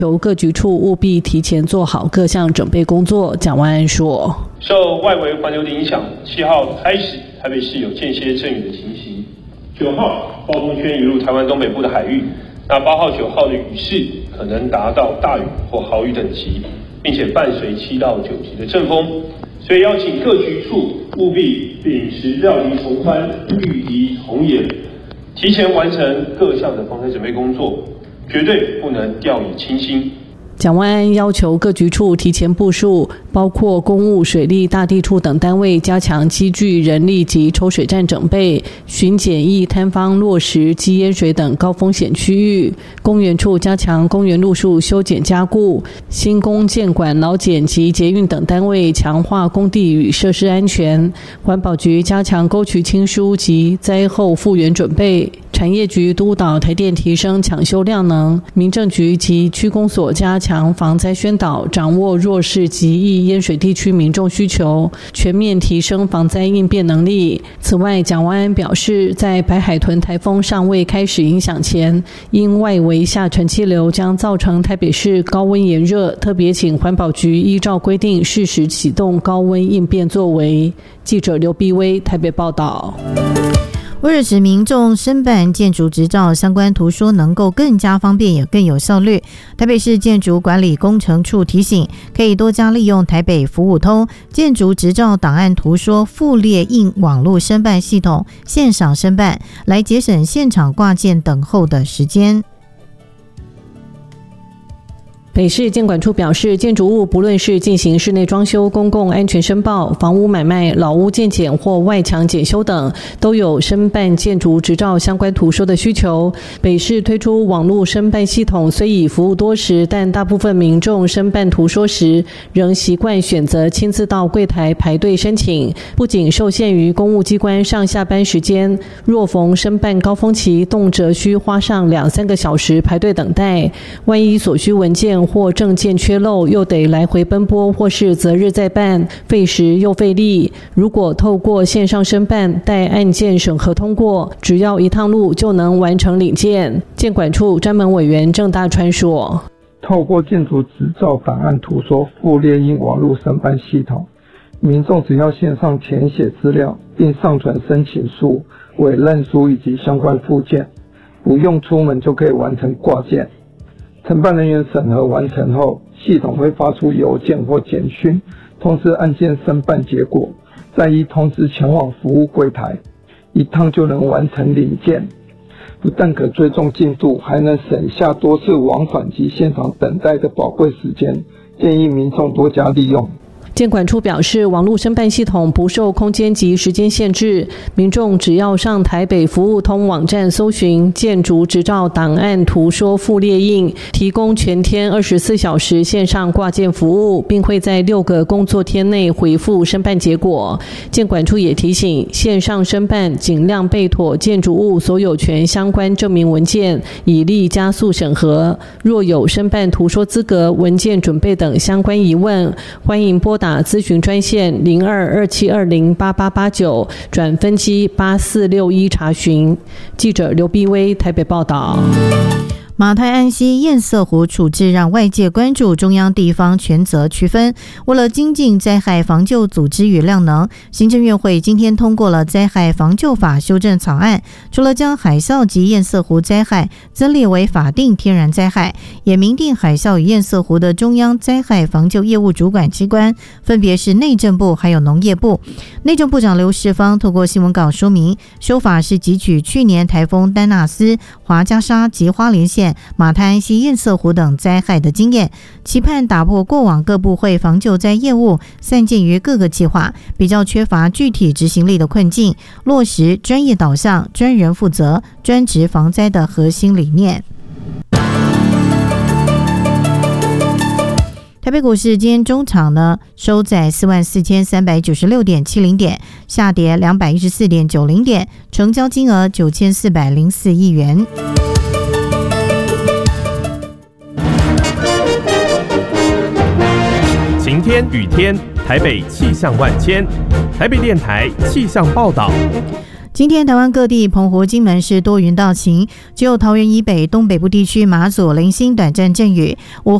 由各局处务必提前做好各项准备工作。蒋万安说， 受外围环流的影响，7号开始台北市有间歇阵雨的情形，9号暴风圈移入台湾东北部的海域，那8号、9号的雨势可能达到大雨或豪雨等级，并且伴随7到9级的阵风，所以要请各局处务必秉持料敌从宽、御敌从严，提前完成各项的防灾准备工作，绝对不能掉以轻心。 蒋万安要求各局处提前部署，包括公务、水利、大地处等单位加强机具、人力及抽水站整备，巡检疫摊方落实积淹水等高风险区域。公园处加强公园路树修剪加固，新工建管、劳检及捷运等单位强化工地与设施安全。环保局加强沟渠清疏及灾后复原准备。产业局督导台电提升抢修量能，民政局及区公所加强防灾宣导，掌握弱势及易淹水地区民众需求，全面提升防灾应变能力。此外，蒋万安表示，在白海豚台风尚未开始影响前，因外围下沉气流将造成台北市高温炎热，特别请环保局依照规定适时启动高温应变作为。记者刘碧薇台北报道。 为了使民众申办建筑执照相关图说能够更加方便也更有效率，台北市建筑管理工程处提醒，可以多加利用台北服务通建筑执照档案图说附列印网络申办系统线上申办，来节省现场挂件等候的时间。 北市建管处表示，建筑物不论是进行室内装修、公共安全申报、房屋买卖、老屋建检或外墙检修等，都有申办建筑执照相关图说的需求。北市推出网络申办系统，虽已服务多时，但大部分民众申办图说时，仍习惯选择亲自到柜台排队申请。不仅受限于公务机关上下班时间，若逢申办高峰期，动辄需花上2-3个小时排队等待。万一所需文件或证件缺漏，又得来回奔波，或是择日再办，费时又费力。如果透过线上申办，待案件审核通过，只要一趟路就能完成领件。建管处专门委员郑大川说， 透过建筑执照档案图说附列印网络申办系统，民众只要线上填写资料，并上传申请书、委任书以及相关附件，不用出门就可以完成挂件。承办人员审核完成后，系统会发出邮件或简讯通知案件申办结果，再依通知前往服务柜台，一趟就能完成领件。不但可追踪进度，还能省下多次往返及现场等待的宝贵时间，建议民众多加利用。 建管处表示，网络申办系统不受空间及时间限制，民众只要上台北服务通网站搜寻建筑执照档案图说附列印，提供全天24小时线上挂件服务，并会在6个工作天内回复申办结果。建管处也提醒，线上申办尽量备妥建筑物所有权相关证明文件，以利加速审核。若有申办图说资格、文件准备等相关疑问，欢迎拨打咨询专线0227208889转分机8461查询。记者刘碧薇台北报道。 马太安溪堰塞湖处置让外界关注中央地方权责区分。为了精进灾害防救组织与量能，行政院会今天通过了灾害防救法修正草案，除了将海啸及堰塞湖灾害增列为法定天然灾害，也明定海啸与堰塞湖的中央灾害防救业务主管机关分别是内政部还有农业部。内政部长刘世芳透过新闻稿说明，修法是汲取去年台风丹纳斯、华嘉莎及花莲县马太安溪堰塞湖等灾害的经验，期盼打破过往各部会防救灾业务散见于各个计划，比较缺乏具体执行力的困境，落实专业导向、专人负责、专职防灾的核心理念。台北股市今天中场呢收在44396.70点，下跌214.90点，成交金额9404亿元。 晴天雨天，台北气象万千。台北电台气象报道。 今天台湾各地澎湖、金门是多云到晴，只有桃园以北、东北部地区、马祖零星短暂阵雨。